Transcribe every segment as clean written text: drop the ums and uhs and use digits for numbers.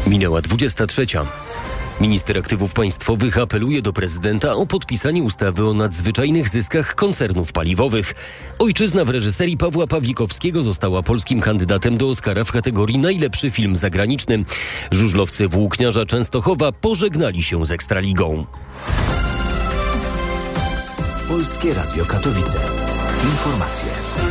Minęła 23. Minister Aktywów Państwowych apeluje do prezydenta o podpisanie ustawy o nadzwyczajnych zyskach koncernów paliwowych. Ojczyzna w reżyserii Pawła Pawlikowskiego została polskim kandydatem do Oscara w kategorii Najlepszy film zagraniczny. Żużlowcy Włókniarza Częstochowa pożegnali się z Ekstraligą. Polskie Radio Katowice. Informacje.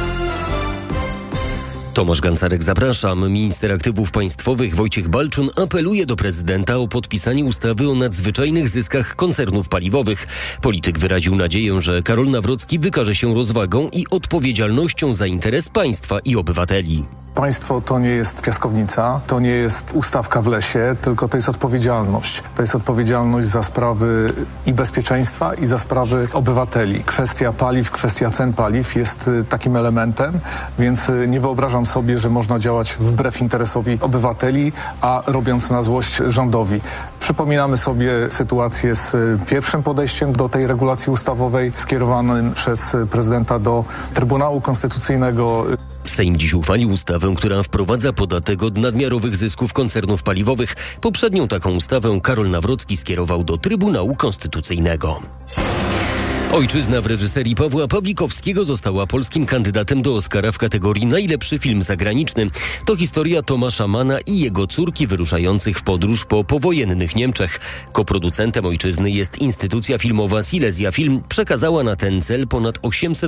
Tomasz Gancarek, zapraszam. Minister Aktywów Państwowych Wojciech Balczun apeluje do prezydenta o podpisanie ustawy o nadzwyczajnych zyskach koncernów paliwowych. Polityk wyraził nadzieję, że Karol Nawrocki wykaże się rozwagą i odpowiedzialnością za interes państwa i obywateli. Państwo to nie jest piaskownica, to nie jest ustawka w lesie, tylko to jest odpowiedzialność. To jest odpowiedzialność za sprawy i bezpieczeństwa, i za sprawy obywateli. Kwestia paliw, kwestia cen paliw jest takim elementem, więc nie wyobrażam sobie, że można działać wbrew interesowi obywateli, a robiąc na złość rządowi. Przypominamy sobie sytuację z pierwszym podejściem do tej regulacji ustawowej skierowanym przez prezydenta do Trybunału Konstytucyjnego. Sejm dziś uchwalił ustawę, która wprowadza podatek od nadmiarowych zysków koncernów paliwowych. Poprzednią taką ustawę Karol Nawrocki skierował do Trybunału Konstytucyjnego. Ojczyzna w reżyserii Pawła Pawlikowskiego została polskim kandydatem do Oscara w kategorii Najlepszy film zagraniczny. To historia Tomasza Manna i jego córki wyruszających w podróż po powojennych Niemczech. Koproducentem Ojczyzny jest instytucja filmowa Silesia Film. Przekazała na ten cel ponad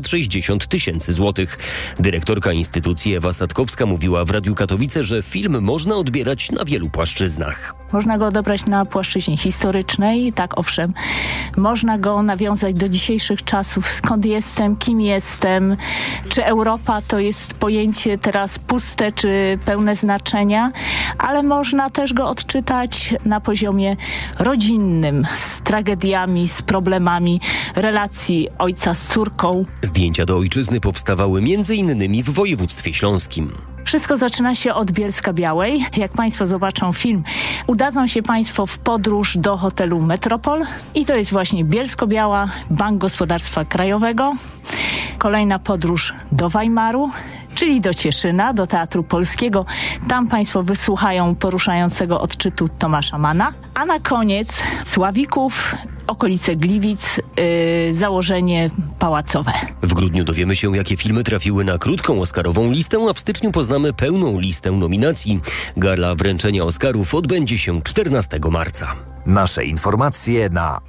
860 000 złotych. Dyrektorka instytucji Ewa Sadkowska mówiła w Radiu Katowice, że film można odbierać na wielu płaszczyznach. Można go odebrać na płaszczyźnie historycznej, tak owszem. Można go nawiązać do dzisiejszych czasów, skąd jestem, kim jestem, czy Europa to jest pojęcie teraz puste, czy pełne znaczenia, ale można też go odczytać na poziomie rodzinnym, z tragediami, z problemami relacji ojca z córką. Zdjęcia do Ojczyzny powstawały m.in. w województwie śląskim. Wszystko zaczyna się od Bielska-Białej. Jak Państwo zobaczą film, udadzą się Państwo w podróż do hotelu Metropol i to jest właśnie Bielsko-Biała, Bank Gospodarstwa Krajowego. Kolejna podróż do Weimaru, czyli do Cieszyna, do Teatru Polskiego. Tam Państwo wysłuchają poruszającego odczytu Tomasza Manna. A na koniec Sławików, okolice Gliwic, założenie pałacowe. W grudniu dowiemy się, jakie filmy trafiły na krótką oscarową listę, a w styczniu poznamy pełną listę nominacji. Gala wręczenia Oscarów odbędzie się 14 marca. Nasze informacje na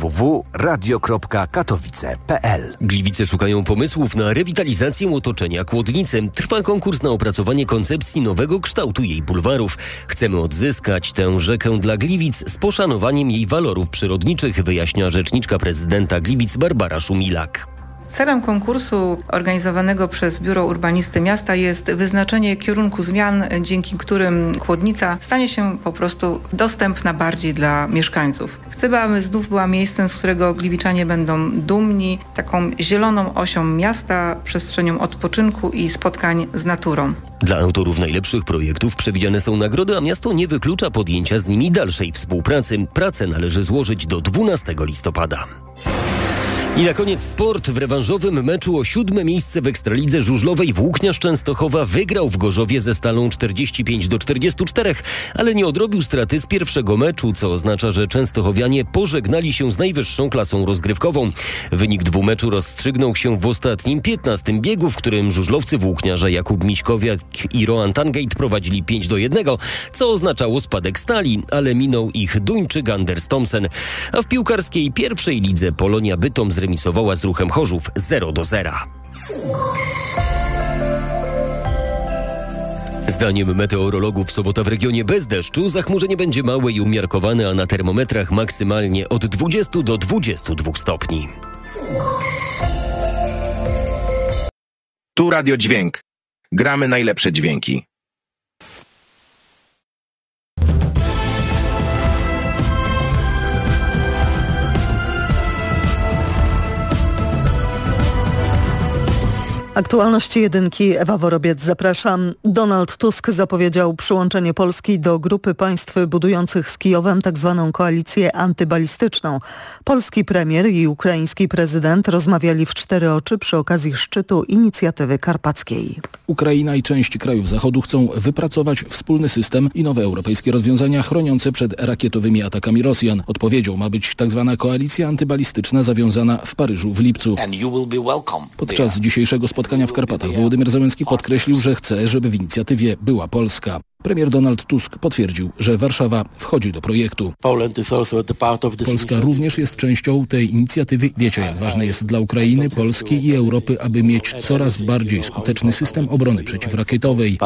www.radio.katowice.pl. Gliwice szukają pomysłów na rewitalizację otoczenia Kłodnicy. Trwa konkurs na opracowanie koncepcji nowego kształtu jej bulwarów. Chcemy odzyskać tę rzekę dla Gliwic z poszanowaniem jej walorów przyrodniczych, wyjaśnia rzeczniczka prezydenta Gliwic Barbara Szumilak. Celem konkursu organizowanego przez Biuro Urbanisty Miasta jest wyznaczenie kierunku zmian, dzięki którym Kłodnica stanie się po prostu dostępna bardziej dla mieszkańców. Chcemy, aby znów była miejscem, z którego gliwiczanie będą dumni, taką zieloną osią miasta, przestrzenią odpoczynku i spotkań z naturą. Dla autorów najlepszych projektów przewidziane są nagrody, a miasto nie wyklucza podjęcia z nimi dalszej współpracy. Pracę należy złożyć do 12 listopada. I na koniec sport. W rewanżowym meczu o 7. miejsce w Ekstralidze żużlowej Włókniarz Częstochowa wygrał w Gorzowie ze Stalą 45-44, ale nie odrobił straty z pierwszego meczu, co oznacza, że częstochowianie pożegnali się z najwyższą klasą rozgrywkową. Wynik dwumeczu rozstrzygnął się w ostatnim 15. biegu, w którym żużlowcy Włókniarza Jakub Miśkowiak i Roan Tangate prowadzili 5-1, co oznaczało spadek Stali, ale minął ich Duńczyk Anders Thomsen. A w piłkarskiej pierwszej lidze Polonia Bytom zremisowała z Ruchem Chorzów 0-0. Zdaniem meteorologów sobota w regionie bez deszczu, zachmurzenie będzie małe i umiarkowane, a na termometrach maksymalnie od 20 do 22 stopni. Tu Radio Dźwięk. Gramy najlepsze dźwięki. Aktualności jedynki, Ewa Worobiec, zapraszam. Donald Tusk zapowiedział przyłączenie Polski do grupy państw budujących z Kijowem tzw. koalicję antybalistyczną. Polski premier i ukraiński prezydent rozmawiali w 4 oczy przy okazji szczytu inicjatywy karpackiej. Ukraina i część krajów Zachodu chcą wypracować wspólny system i nowe europejskie rozwiązania chroniące przed rakietowymi atakami Rosjan. Odpowiedzią ma być tzw. koalicja antybalistyczna zawiązana w Paryżu w lipcu. Podczas dzisiejszego spotkania w Karpatach Wołodymyr Zełenski podkreślił, że chce, żeby w inicjatywie była Polska. Premier Donald Tusk potwierdził, że Warszawa wchodzi do projektu. Polska również jest częścią tej inicjatywy. Wiecie, jak ważne jest dla Ukrainy, Polski i Europy, aby mieć coraz bardziej skuteczny system obrony przeciwrakietowej.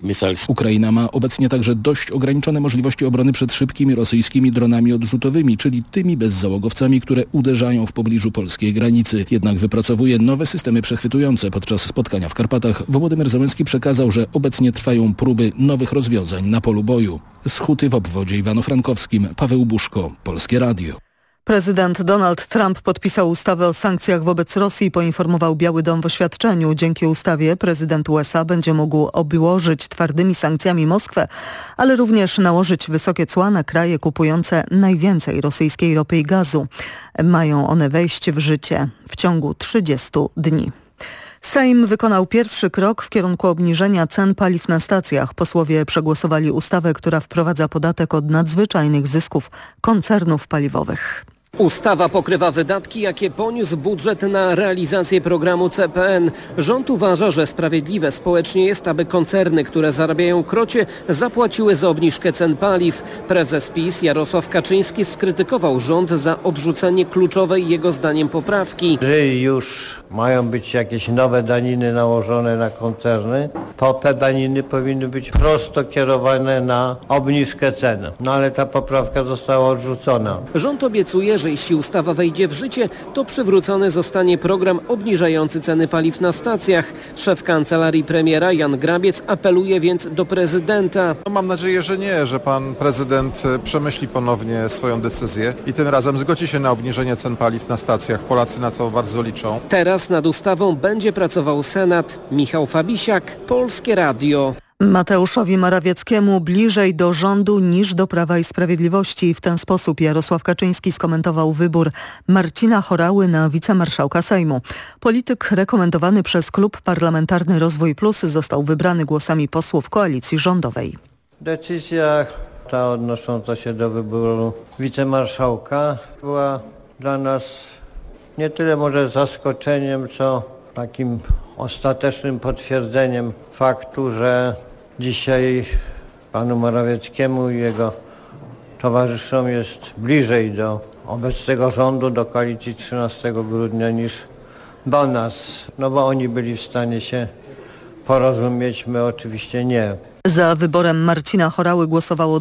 Ukraina ma obecnie także dość ograniczone możliwości obrony przed szybkimi rosyjskimi dronami odrzutowymi, czyli tymi bezzałogowcami, które uderzają w pobliżu polskiej granicy. Jednak wypracowuje nowe systemy przechwytujące. Podczas spotkania w Karpatach Wołodymyr Zełenski przekazał, że obecnie trwają próby nowych rozwiązań na polu boju. Z Huty w obwodzie Iwano-Frankowskim, Paweł Buszko, Polskie Radio. Prezydent Donald Trump podpisał ustawę o sankcjach wobec Rosji i poinformował Biały Dom w oświadczeniu. Dzięki ustawie prezydent USA będzie mógł obłożyć twardymi sankcjami Moskwę, ale również nałożyć wysokie cła na kraje kupujące najwięcej rosyjskiej ropy i gazu. Mają one wejść w życie w ciągu 30 dni. Sejm wykonał pierwszy krok w kierunku obniżenia cen paliw na stacjach. Posłowie przegłosowali ustawę, która wprowadza podatek od nadzwyczajnych zysków koncernów paliwowych. Ustawa pokrywa wydatki, jakie poniósł budżet na realizację programu CPN. Rząd uważa, że sprawiedliwe społecznie jest, aby koncerny, które zarabiają krocie, zapłaciły za obniżkę cen paliw. Prezes PiS Jarosław Kaczyński skrytykował rząd za odrzucenie kluczowej jego zdaniem poprawki. Jeżeli już mają być jakieś nowe daniny nałożone na koncerny, to te daniny powinny być prosto kierowane na obniżkę cen. No ale ta poprawka została odrzucona. Rząd obiecuje, że jeśli ustawa wejdzie w życie, to przywrócony zostanie program obniżający ceny paliw na stacjach. Szef kancelarii premiera Jan Grabiec apeluje więc do prezydenta. Mam nadzieję, że nie, że pan prezydent przemyśli ponownie swoją decyzję i tym razem zgodzi się na obniżenie cen paliw na stacjach. Polacy na to bardzo liczą. Teraz nad ustawą będzie pracował Senat. Michał Fabisiak, Polskie Radio. Mateuszowi Morawieckiemu bliżej do rządu niż do Prawa i Sprawiedliwości. W ten sposób Jarosław Kaczyński skomentował wybór Marcina Horały na wicemarszałka Sejmu. Polityk rekomendowany przez Klub Parlamentarny Rozwój Plus został wybrany głosami posłów koalicji rządowej. Decyzja ta odnosząca się do wyboru wicemarszałka była dla nas nie tyle może zaskoczeniem, co takim ostatecznym potwierdzeniem faktu, że dzisiaj panu Morawieckiemu i jego towarzyszom jest bliżej do obecnego rządu, do koalicji 13 grudnia niż do nas. No bo oni byli w stanie się porozumieć, my oczywiście nie. Za wyborem Marcina Horały głosowało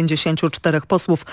254 posłów,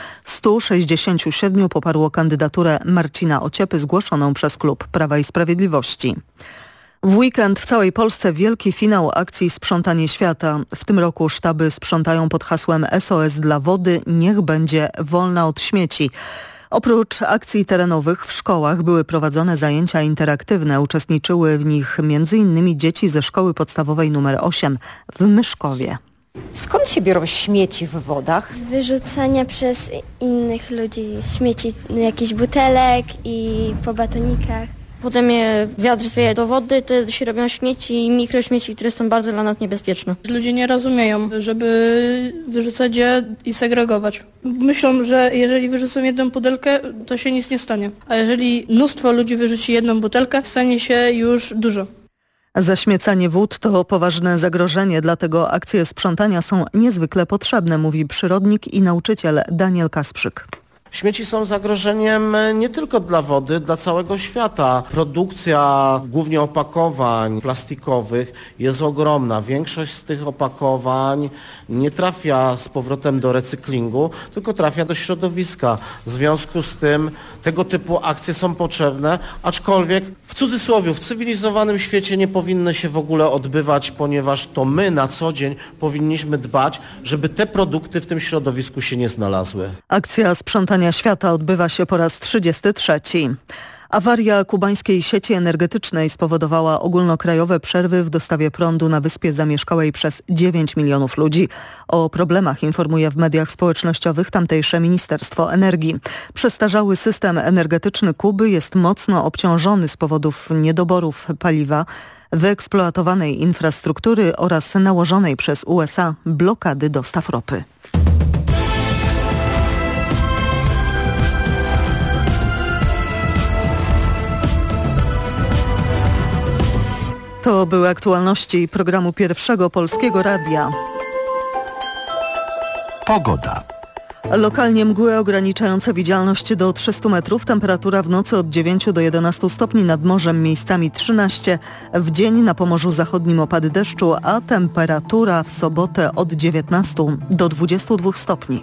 167 poparło kandydaturę Marcina Ociepy zgłoszoną przez Klub Prawa i Sprawiedliwości. W weekend w całej Polsce wielki finał akcji Sprzątanie Świata. W tym roku sztaby sprzątają pod hasłem SOS dla wody, niech będzie wolna od śmieci. Oprócz akcji terenowych w szkołach były prowadzone zajęcia interaktywne. Uczestniczyły w nich m.in. dzieci ze szkoły podstawowej nr 8 w Myszkowie. Skąd się biorą śmieci w wodach? Z wyrzucania przez innych ludzi śmieci, jakichś butelek i po batonikach. Potem je wiatr spieje do wody, wtedy się robią śmieci i mikrośmieci, które są bardzo dla nas niebezpieczne. Ludzie nie rozumieją, żeby wyrzucać je i segregować. Myślą, że jeżeli wyrzucą jedną butelkę, to się nic nie stanie. A jeżeli mnóstwo ludzi wyrzuci jedną butelkę, stanie się już dużo. Zaśmiecanie wód to poważne zagrożenie, dlatego akcje sprzątania są niezwykle potrzebne, mówi przyrodnik i nauczyciel Daniel Kasprzyk. Śmieci są zagrożeniem nie tylko dla wody, dla całego świata. Produkcja głównie opakowań plastikowych jest ogromna. Większość z tych opakowań nie trafia z powrotem do recyklingu, tylko trafia do środowiska. W związku z tym tego typu akcje są potrzebne, aczkolwiek w cudzysłowie w cywilizowanym świecie nie powinny się w ogóle odbywać, ponieważ to my na co dzień powinniśmy dbać, żeby te produkty w tym środowisku się nie znalazły. Akcja sprzątania Mistrzostwami Świata odbywa się po raz 33. Awaria kubańskiej sieci energetycznej spowodowała ogólnokrajowe przerwy w dostawie prądu na wyspie zamieszkałej przez 9 milionów ludzi. O problemach informuje w mediach społecznościowych tamtejsze Ministerstwo Energii. Przestarzały system energetyczny Kuby jest mocno obciążony z powodów niedoborów paliwa, wyeksploatowanej infrastruktury oraz nałożonej przez USA blokady dostaw ropy. To były aktualności programu Pierwszego Polskiego Radia. Pogoda. Lokalnie mgły ograniczające widzialność do 300 metrów. Temperatura w nocy od 9 do 11 stopni, nad morzem miejscami 13. W dzień na Pomorzu Zachodnim opady deszczu, a temperatura w sobotę od 19 do 22 stopni.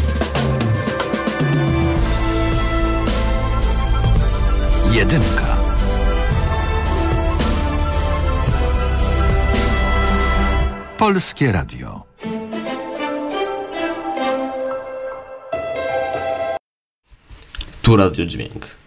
Jedynka. Polskie Radio. Tu Radio Dźwięk.